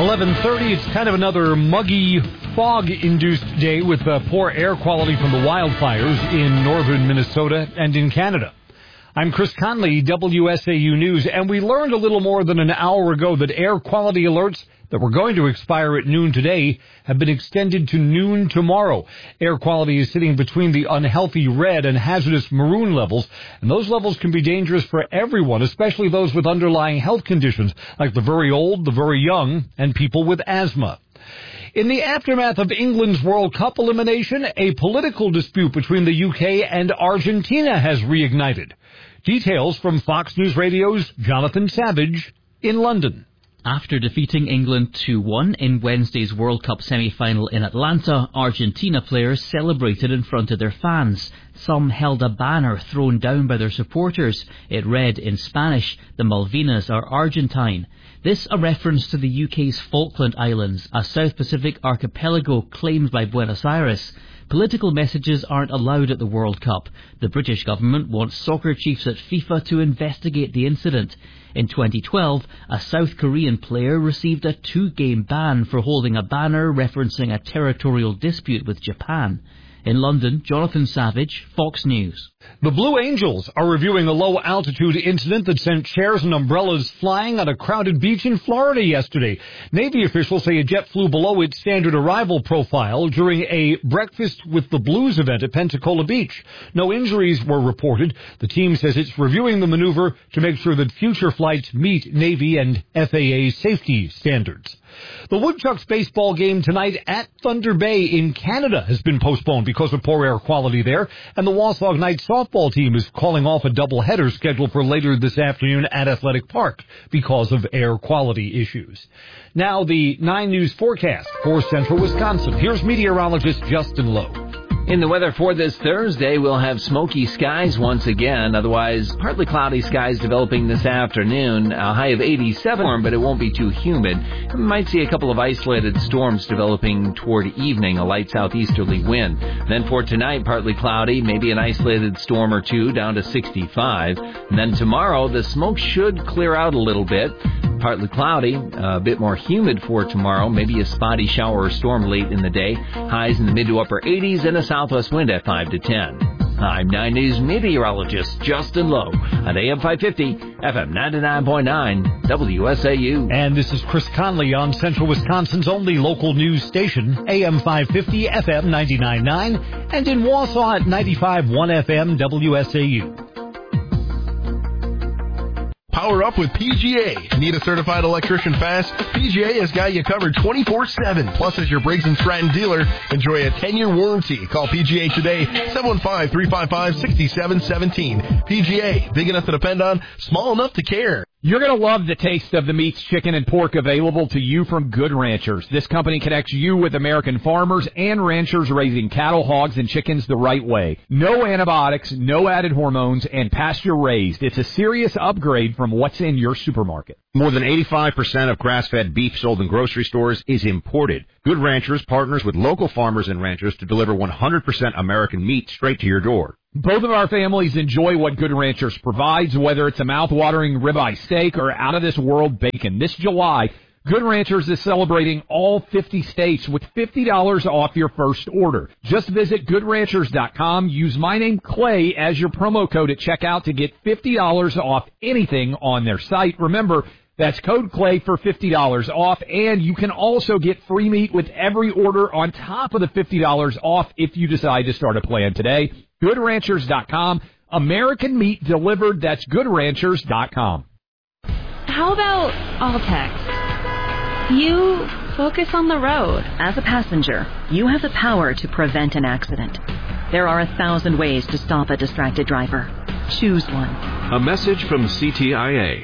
11:30, it's kind of another muggy, fog-induced day with poor air quality from the wildfires in northern Minnesota and in Canada. I'm Chris Conley, WSAU News, and we learned a little more than an hour ago that air quality alerts that were going to expire at noon today have been extended to noon tomorrow. Air quality is sitting between the unhealthy red and hazardous maroon levels, and those levels can be dangerous for everyone, especially those with underlying health conditions like the very old, the very young, and people with asthma. In the aftermath of England's World Cup elimination, a political dispute between the UK and Argentina has reignited. Details from Fox News Radio's Jonathan Savage in London. After defeating England 2-1 in Wednesday's World Cup semi-final in Atlanta, Argentina players celebrated in front of their fans. Some held a banner thrown down by their supporters. It read in Spanish, "The Malvinas are Argentine." This a reference to the UK's Falkland Islands, a South Pacific archipelago claimed by Buenos Aires. Political messages aren't allowed at the World Cup. The British government wants soccer chiefs at FIFA to investigate the incident. In 2012, a South Korean player received a 2-game ban for holding a banner referencing a territorial dispute with Japan. In London, Jonathan Savage, Fox News. The Blue Angels are reviewing a low-altitude incident that sent chairs and umbrellas flying on a crowded beach in Florida yesterday. Navy officials say a jet flew below its standard arrival profile during a Breakfast with the Blues event at Pensacola Beach. No injuries were reported. The team says it's reviewing the maneuver to make sure that future flights meet Navy and FAA safety standards. The Woodchucks baseball game tonight at Thunder Bay in Canada has been postponed because of poor air quality there, and the Wausau Knights softball team is calling off a doubleheader scheduled for later this afternoon at Athletic Park because of air quality issues. Now the 9 News forecast for central Wisconsin. Here's meteorologist Justin Lowe. In the weather for this Thursday, we'll have smoky skies once again. Otherwise, partly cloudy skies developing this afternoon. A high of 87, but it won't be too humid. We might see a couple of isolated storms developing toward evening, a light southeasterly wind. Then for tonight, partly cloudy, maybe an isolated storm or two, down to 65. And then tomorrow, the smoke should clear out a little bit. Partly cloudy, a bit more humid for tomorrow, maybe a spotty shower or storm late in the day. Highs in the mid to upper 80s and a southwest wind at 5 to 10. I'm 9 News meteorologist Justin Lowe at AM 550, FM 99.9, WSAU. And this is Chris Conley on Central Wisconsin's only local news station, AM 550, FM 99.9, and in Wausau at 95.1 FM, WSAU. Power up with PGA. Need a certified electrician fast? PGA has got you covered 24/7. Plus, as your Briggs & Stratton dealer, enjoy a 10-year warranty. Call PGA today, 715-355-6717. PGA, big enough to depend on, small enough to care. You're going to love the taste of the meats, chicken, and pork available to you from Good Ranchers. This company connects you with American farmers and ranchers raising cattle, hogs, and chickens the right way. No antibiotics, no added hormones, and pasture-raised. It's a serious upgrade from what's in your supermarket. More than 85% of grass-fed beef sold in grocery stores is imported. Good Ranchers partners with local farmers and ranchers to deliver 100% American meat straight to your door. Both of our families enjoy what Good Ranchers provides, whether it's a mouth-watering ribeye steak or out-of-this-world bacon. This July, Good Ranchers is celebrating all 50 states with $50 off your first order. Just visit GoodRanchers.com. Use my name, Clay, as your promo code at checkout to get $50 off anything on their site. Remember, that's code Clay for $50 off, and you can also get free meat with every order on top of the $50 off if you decide to start a plan today. GoodRanchers.com. American meat delivered. That's GoodRanchers.com. How about Altex? You focus on the road. As a passenger, you have the power to prevent an accident. There are 1,000 ways to stop a distracted driver. Choose one. A message from CTIA.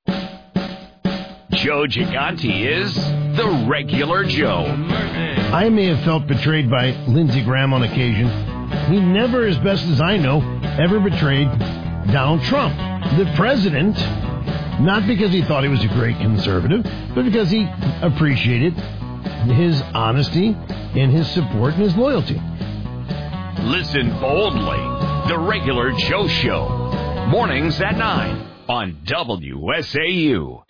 Joe Gigante is the regular Joe. I may have felt betrayed by Lindsey Graham on occasion. He never, as best as I know, ever betrayed Donald Trump, the president, not because he thought he was a great conservative, but because he appreciated his honesty and his support and his loyalty. Listen boldly. The Regular Joe Show. Mornings at 9 on WSAU.